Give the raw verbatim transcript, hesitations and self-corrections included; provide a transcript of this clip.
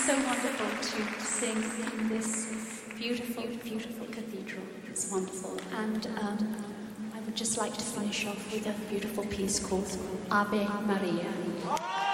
so wonderful to sing in this beautiful, beautiful cathedral. It's wonderful. And um, I would just like to finish off with a beautiful piece called Ave Maria.